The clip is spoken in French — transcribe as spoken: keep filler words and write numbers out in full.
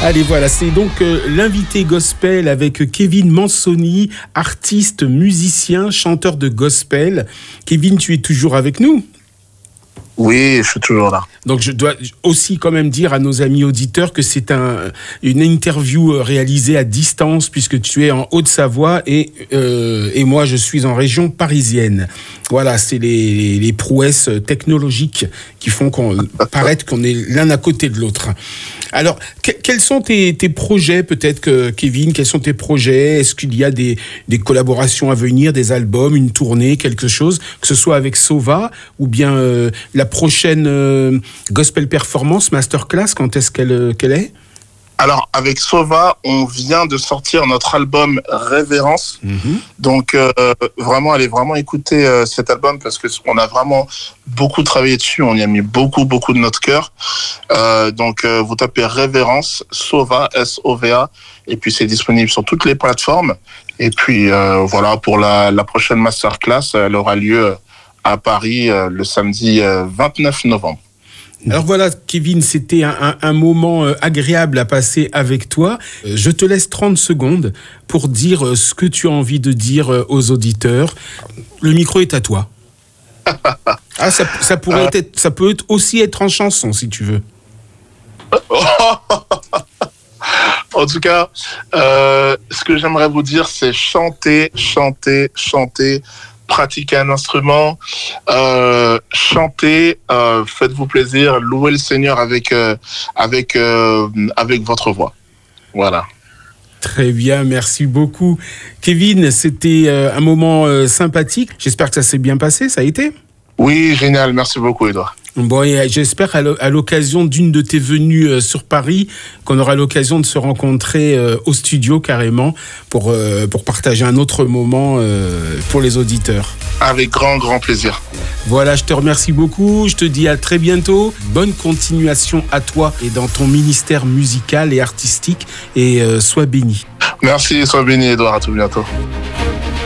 Allez, voilà, c'est donc euh, l'invité gospel avec Kevin Manzoni, artiste, musicien, chanteur de gospel. Kevin, tu es toujours avec nous ? Oui, je suis toujours là. Donc, je dois aussi quand même dire à nos amis auditeurs que c'est un, une interview réalisée à distance puisque tu es en Haute-Savoie et, euh, et moi, je suis en région parisienne. Voilà, c'est les, les prouesses technologiques qui font qu'on paraître qu'on est l'un à côté de l'autre. Alors, que, quels sont tes, tes projets, peut-être, que, Kevin? Quels sont tes projets? Est-ce qu'il y a des, des collaborations à venir, des albums, une tournée, quelque chose, que ce soit avec Sova ou bien euh, la prochaine euh, Gospel Performance Masterclass, quand est-ce qu'elle, qu'elle est? Alors, avec Sova, on vient de sortir notre album Révérence. Mm-hmm. Donc, euh, vraiment, allez vraiment écouter euh, cet album parce qu'on a vraiment beaucoup travaillé dessus. On y a mis beaucoup, beaucoup de notre cœur. Euh, donc, euh, vous tapez Révérence, Sova, S O V A. Et puis, c'est disponible sur toutes les plateformes. Et puis, euh, voilà, pour la, la prochaine masterclass, elle aura lieu à Paris euh, le samedi euh, vingt-neuf novembre. Alors voilà, Kevin, c'était un, un, un moment agréable à passer avec toi. Je te laisse trente secondes pour dire ce que tu as envie de dire aux auditeurs. Le micro est à toi. Ah, ça, ça pourrait euh... être, ça peut aussi être en chanson, si tu veux. En tout cas, euh, ce que j'aimerais vous dire, c'est chanter, chanter, chanter. Pratiquer un instrument, euh, chanter, euh, faites-vous plaisir, louez le Seigneur avec euh, avec euh, avec votre voix. Voilà. Très bien, merci beaucoup, Kevin. C'était euh, un moment euh, sympathique. J'espère que ça s'est bien passé. Ça a été ? Oui, génial. Merci beaucoup, Edouard. Bon, et j'espère à l'occasion d'une de tes venues sur Paris qu'on aura l'occasion de se rencontrer au studio carrément pour, pour partager un autre moment pour les auditeurs. Avec grand, grand plaisir. Voilà, je te remercie beaucoup. Je te dis à très bientôt. Bonne continuation à toi et dans ton ministère musical et artistique et euh, sois béni. Merci, sois béni, Edouard. À tout bientôt.